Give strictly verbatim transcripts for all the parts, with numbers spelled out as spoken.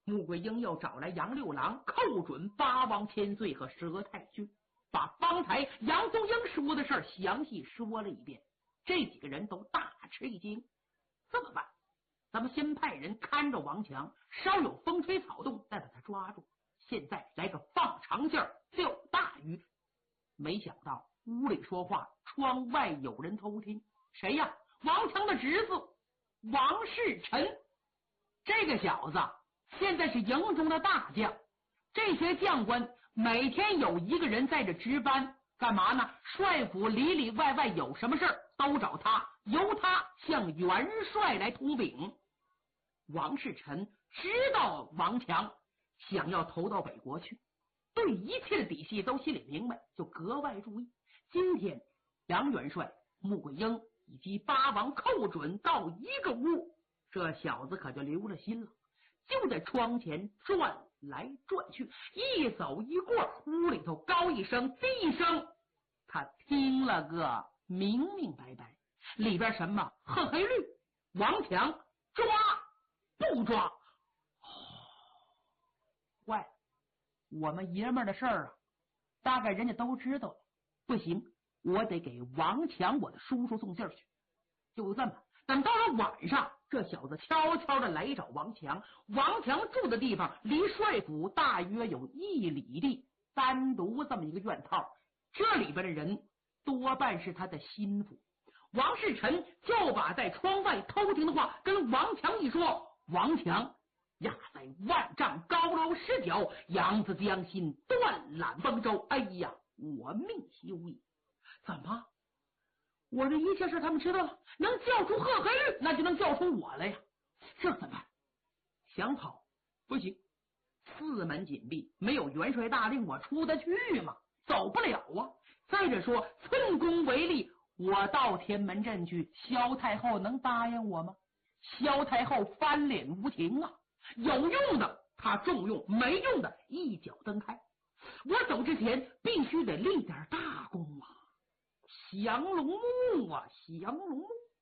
穆桂英又找来杨六郎，寇准八王千岁和佘太君，把方才杨宗英说的事儿详细说了一遍。这几个人都大吃一惊，这么办？咱们先派人看着王强，稍有风吹草动再把他抓住。现在来个放长线钓大鱼。没想到屋里说话，窗外有人偷听。谁呀？王强的侄子王世臣。这个小子现在是营中的大将，这些将官每天有一个人在这值班，干嘛呢？帅府里里外外有什么事儿都找他，由他向元帅来通禀。王世臣知道王强想要投到北国去，对一切的底细都心里明白，就格外注意。今天杨元帅、穆桂英以及八王寇准到一个屋，这小子可就留了心了，就在窗前转来转去，一走一过，屋里头高一声低一声，他听了个明明白白。里边什么黑黑绿，王强抓不抓？哦，坏，我们爷们儿的事儿啊，大概人家都知道了。不行，我得给王强我的叔叔送信儿去。就这么，等到了晚上，这小子悄悄的来找王强。王强住的地方离帅府大约有一里地，单独这么一个院套，这里边的人多半是他的心腹。王世臣就把在窗外偷听的话跟王强一说，王强压在万丈高楼失脚，扬子将心，断缆崩舟。哎呀，我命休矣！怎么？我的一切事他们知道了，能叫出贺黑玉，那就能叫出我来呀！这怎么办？想跑不行，四门紧闭，没有元帅大令，我出得去吗？走不了啊！再者说，寸功为例，我到天门镇去，萧太后能答应我吗？萧太后翻脸无情啊！有用的他重用，没用的一脚蹬开。我走之前必须得立点大功啊！降龙木啊，降龙木！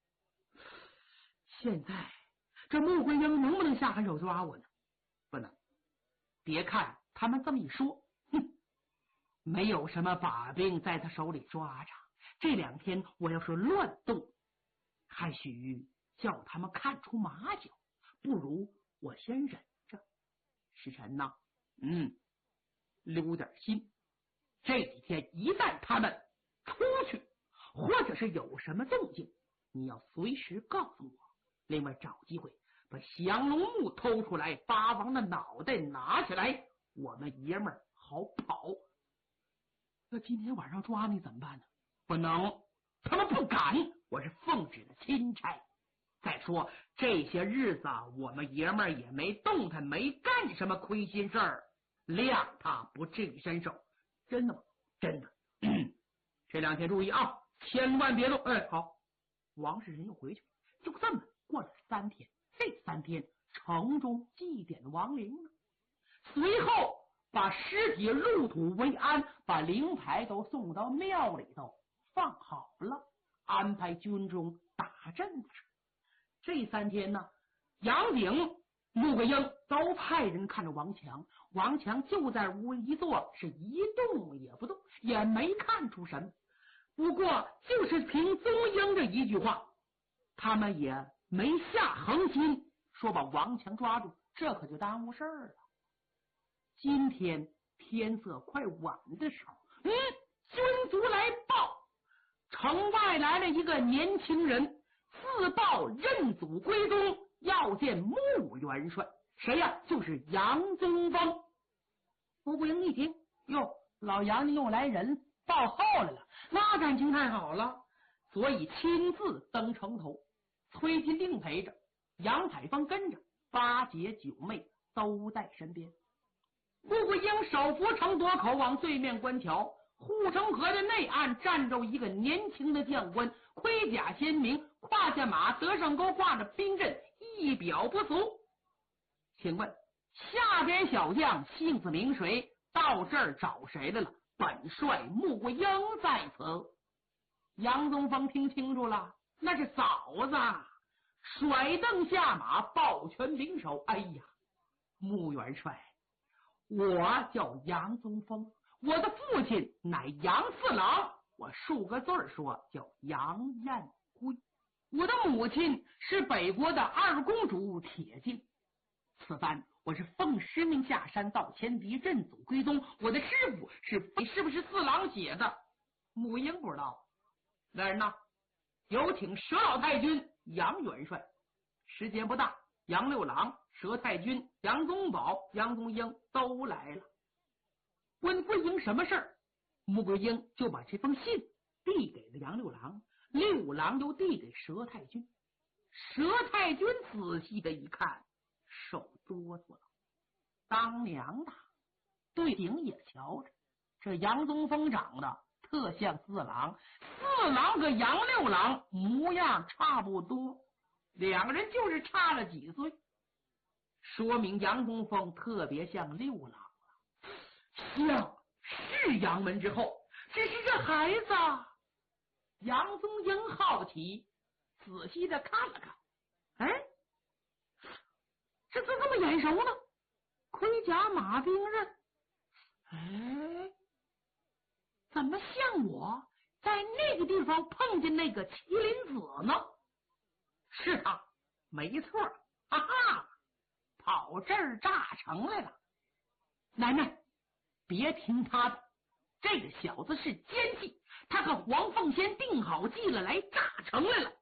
现在这穆桂英能不能下狠手抓我呢？不能。别看他们这么一说，哼，没有什么把柄在他手里抓着。这两天我要是乱动，还许叫他们看出马脚。不如我先忍着。时辰呐，嗯，留点心。这几天一旦他们出去，或者是有什么动静，你要随时告诉我。另外找机会把降龙木偷出来，八王的脑袋拿起来，我们爷们儿好跑。那今天晚上抓你怎么办呢？不能，他们不敢，我是奉旨的钦差。再说这些日子啊，我们爷们儿也没动弹，没干什么亏心事儿，谅他不至于伸手。真的吗？真的。这两天注意啊，千万别动。哎，好。王世仁又回去，就这么过了三天。这三天城中祭奠亡灵了，随后把尸体入土为安，把灵牌都送到庙里头放好了，安排军中打阵的事。这三天呢，杨景、穆桂英都派人看着王强，王强就在屋一坐，是一动也不动，也没看出什么。不过就是凭宗英这一句话，他们也没下恒心说把王强抓住，这可就耽误事儿了。今天天色快晚的时候，嗯，军卒来报，城外来了一个年轻人，自报认祖归宗，要见穆元帅。谁呀？就是杨宗峰。穆桂英一听，哟，老杨又来人报号来了，那感情太好了，所以亲自登城头。崔金定陪着，杨采芳跟着，八姐九妹都在身边。穆桂英手扶城垛口往对面观瞧，护城河的内岸站着一个年轻的将官，盔甲鲜明，胯下马，德胜钩挂着兵刃，一表不俗。请问下边小将姓子名谁？到这儿找谁来了？本帅穆桂英在此。杨宗峰听清楚了，那是嫂子，甩蹬下马，抱拳领手。哎呀， 穆元帅，我叫杨宗峰，我的父亲乃杨四郎，我数个字儿说叫杨彦圭。我的母亲是北国的二公主铁镜。此番我是奉师命下山到前敌认祖归宗，我的师傅是是不是四郎写的？母婴不知道。来人呐，有请佘老太君杨元帅。时间不大，杨六郎、佘太君、杨宗保、杨宗英都来了。问桂英什么事儿，穆桂英就把这封信递给了杨六郎，六郎又递给佘太君。佘太君仔细的一看，手哆嗦了。当娘的，对顶也瞧着，这杨宗峰长得特像四郎，四郎和杨六郎模样差不多，两个人就是差了几岁，说明杨宗峰特别像六郎了。像是杨门之后，只是这孩子。杨宗英好奇，仔细的看了看，哎，这怎么这么眼熟呢？盔甲马兵刃，哎，怎么像我在那个地方碰见那个麒麟子呢？是他，没错，哈哈，跑这儿炸城来了。奶奶，别听他的，这个小子是奸细，他和黄凤仙定好计了，来炸城来了。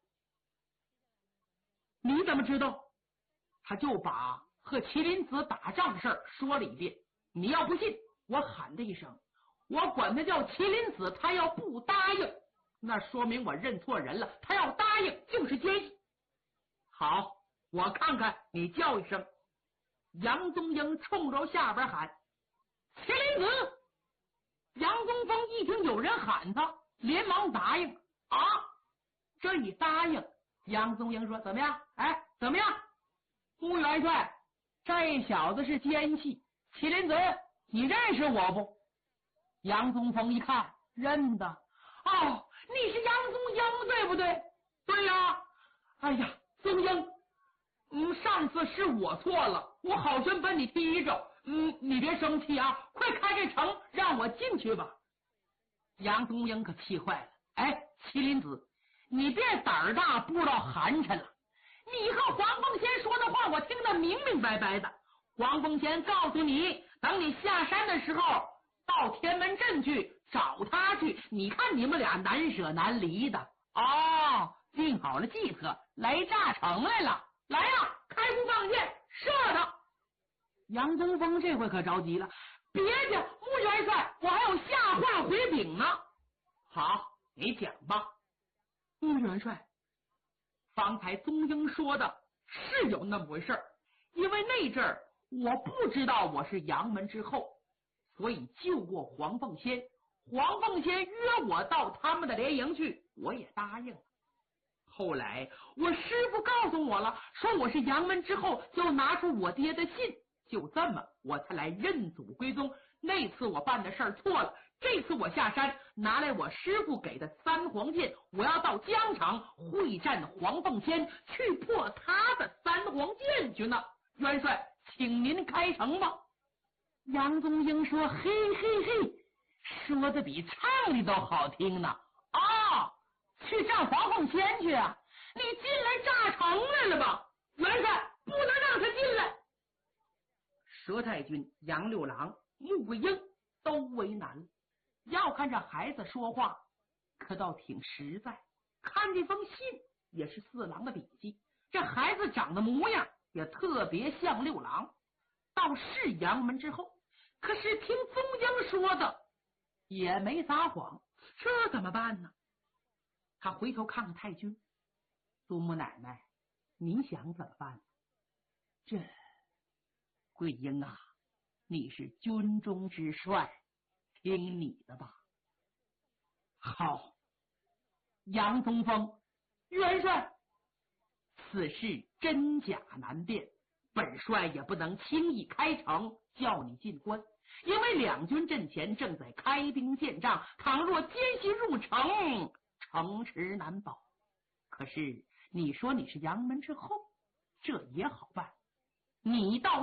你怎么知道？他就把和麒麟子打仗的事儿说了一遍。你要不信，我喊他一声，我管他叫麒麟子，他要不答应，那说明我认错人了。他要答应，就是奸细。好，我看看你叫一声。杨宗英冲着下边喊：麒麟子！杨宗峰一听有人喊他，连忙答应。啊，这一答应，杨宗英说：怎么样？哎，怎么样？穆元帅，这小子是奸细。麒麟子，你认识我不？杨宗峰一看，认得。哦，你是杨宗英对不对？对呀。哎呀，宗英，嗯，上次是我错了，我好像把你踢着。嗯，你别生气啊，快开这城，让我进去吧。杨宗英可气坏了。哎，麒麟子，你别胆儿大，不知道寒碜了。你和黄凤仙说的话，我听得明明白白的。黄凤仙告诉你，等你下山的时候，到天门镇去找他去。你看你们俩难舍难离的。哦，定好了计策，来炸城来了。来呀，开弓放箭，射他！杨宗峰这回可着急了，别介，穆元帅，我还有下话回禀呢。好，你讲吧。穆元帅，方才宗英说的是有那么回事，因为那阵儿我不知道我是杨门之后，所以救过黄凤仙。黄凤仙约我到他们的连营去，我也答应了。后来我师父告诉我了，说我是杨门之后，就拿出我爹的信，就这么我才来认祖归宗。那次我办的事儿错了，这次我下山拿来我师父给的三黄剑，我要到疆场会战黄凤仙，去破他的三黄剑去呢。元帅，请您开城吧。杨宗英说：嘿嘿嘿，说的比唱的都好听呢。啊，去战黄凤仙去啊！你进来炸城来了吧？元帅，不能让他进来。佘太君、杨六郎、穆桂英都为难了。要看这孩子说话可倒挺实在，看这封信也是四郎的笔迹，这孩子长得模样也特别像六郎，倒是杨门之后。可是听宗英说的也没撒谎，这怎么办呢？他回头看看太君，祖母奶奶，您想怎么办？这桂英啊，你是军中之帅，听你的吧。好，杨宗峰元帅，此事真假难辨，本帅也不能轻易开城叫你进关，因为两军阵前正在开兵建仗，倘若奸细入城，城池难保。可是你说你是杨门之后，这也好办，你到